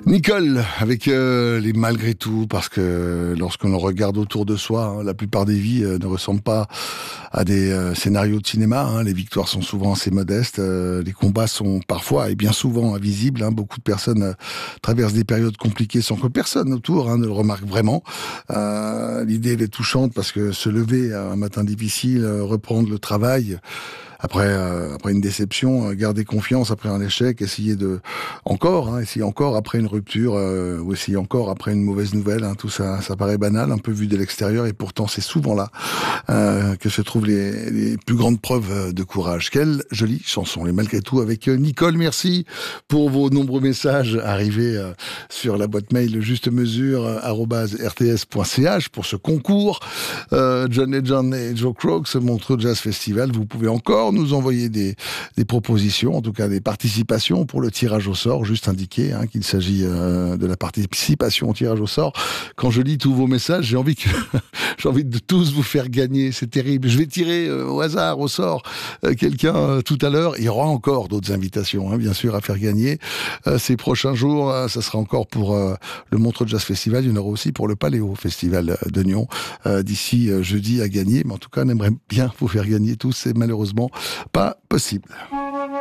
Nicole, avec les malgré tout, parce que lorsqu'on regarde autour de soi, la plupart des vies ne ressemblent pas à des scénarios de cinéma. Les victoires sont souvent assez modestes, les combats sont parfois et bien souvent invisibles. Beaucoup de personnes traversent des périodes compliquées sans que personne autour ne le remarque vraiment. L'idée elle est touchante parce que se lever un matin difficile, reprendre le travail, après une déception, garder confiance après un échec, essayer encore après une rupture, ou essayer encore après une mauvaise nouvelle. Tout ça, ça paraît banal, un peu vu de l'extérieur, et pourtant c'est souvent là que se trouvent les plus grandes preuves de courage. Quelle jolie chanson, et malgré tout, avec Nicole. Merci pour vos nombreux messages arrivés sur la boîte mail juste mesure @rts.ch pour ce concours. John Legend et Joe Croaks, Montreux Jazz Festival. Vous pouvez encore nous envoyer des propositions, en tout cas des participations pour le tirage au sort, juste indiquer qu'il s'agit de la participation au tirage au sort. Quand je lis tous vos messages, j'ai envie de tous vous faire gagner, c'est terrible. Je vais tirer au hasard, au sort, quelqu'un tout à l'heure. Il y aura encore d'autres invitations, bien sûr, à faire gagner. Ces prochains jours, ça sera encore pour le Montreux Jazz Festival. Il y en aura aussi pour le Paléo Festival de Nyon d'ici jeudi à gagner. Mais en tout cas, on aimerait bien vous faire gagner tous. C'est malheureusement pas possible.